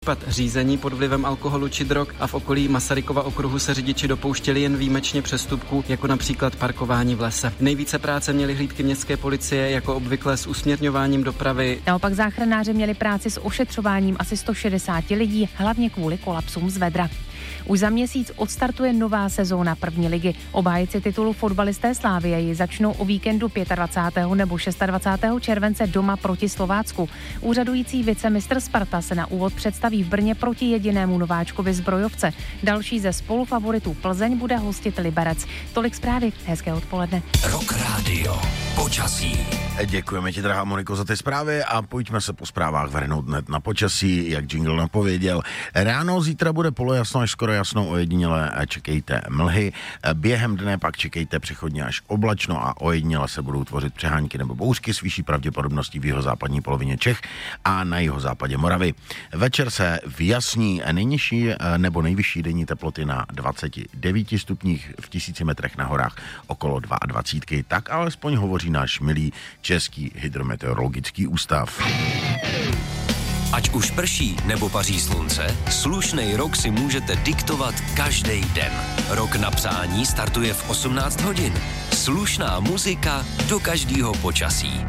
řízení pod vlivem alkoholu či drog a v okolí Masarykova okruhu se řidiči dopouštěli jen výjimečně přestupků, jako například parkování v lese. Nejvíce práce měly hlídky městské policie, jako obvykle s usměrňováním dopravy. Naopak záchranáři měli práci s ošetřováním asi 160 lidí, hlavně kvůli kolapsům z vedra. Už za měsíc odstartuje nová sezóna první ligy. Obhájci titulu fotbalisté Slavie ji začnou o víkendu 25. nebo 26. července doma proti Slovácku. Úřadující vicemistr Sparta se na úvod představí v Brně proti jedinému nováčkovi zbrojovce. Další ze spolufavoritů Plzeň bude hostit Liberec. Tolik zprávy, hezké odpoledne. Rock Radio, počasí. Děkujeme ti, drahá Moniko, za ty zprávy a pojďme se po zprávách vrhnout hned na počasí, jak jingle napověděl. Ráno zítra bude polojasno až skoro jasno, ojediněle čekejte mlhy. Během dne pak čekejte přechodně až oblačno a ojediněle se budou tvořit přehánky nebo bouřky s vyšší pravděpodobností v jihozápadní polovině Čech a na jihozápadě Moravy. Večer se vyjasní, nejnižší nebo nejvyšší denní teploty na 29 stupních, v 1000 metrech na horách okolo 22. Tak alespoň hovoří náš milý Český hydrometeorologický ústav. Ať už prší nebo paří slunce, slušnej rok si můžete diktovat každý den. Rok na přání startuje v 18 hodin. Slušná muzika do každého počasí.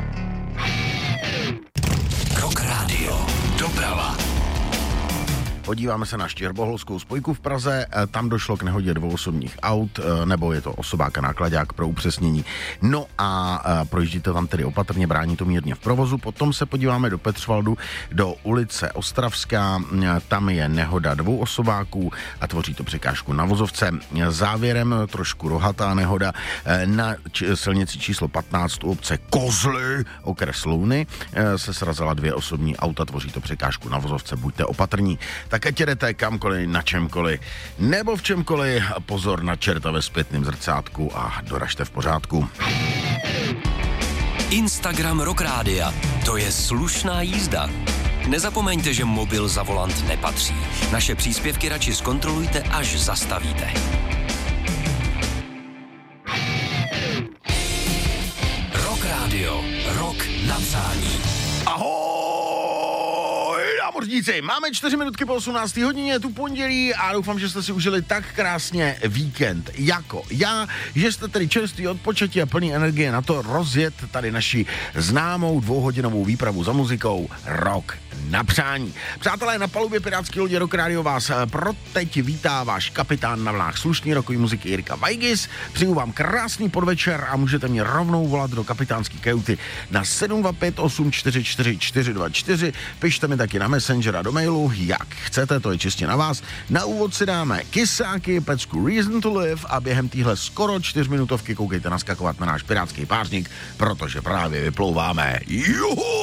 Rock Radio. Doprava. Podíváme se na Štěrboholskou spojku v Praze, tam došlo k nehodě 2 osobních aut, nebo je to osobák a nákladák pro upřesnění. No a projíždíte tam tedy opatrně, brání to mírně v provozu. Potom se podíváme do Petřvaldu, do ulice Ostravská, tam je nehoda 2 osobáků a tvoří to překážku na vozovce. Závěrem trošku rohatá nehoda na silnici číslo 15 u obce Kozly, okres Louny, se srazila 2 osobní auta, tvoří to překážku na vozovce, buďte opatrní. Tak ať jedete kamkoliv, na čemkoliv, nebo v čemkoliv, pozor na čerta ve zpětném zrcátku a doražte v pořádku. Instagram Rock Rádia, to je slušná jízda. Nezapomeňte, že mobil za volant nepatří. Naše příspěvky radši zkontrolujte, až zastavíte. Rock Radio, rok na přání. Námořníci, máme 4 minutky po 18. hodině, tu pondělí a doufám, že jste si užili tak krásně víkend jako já, že jste tedy čerství, odpočatí a plný energie na to rozjet tady naši známou 2hodinovou výpravu za muzikou Rock na přání. Přátelé, na palubě pirátské lodě Rock Radio vás pro teď vítá váš kapitán na vlnách slušný rokový muziky Jirka Vajgis. Přeju vám krásný podvečer a můžete mě rovnou volat do kapitánské kajuty na 725 844 424. Pište mi taky na Messenger a do mailu, jak chcete, to je čistě na vás. Na úvod si dáme Kysáky, pecku Reason to Live a během téhle skoro 4 minutovky koukejte naskakovat na náš pirátský pářník, protože právě vyplouváme. Juhu!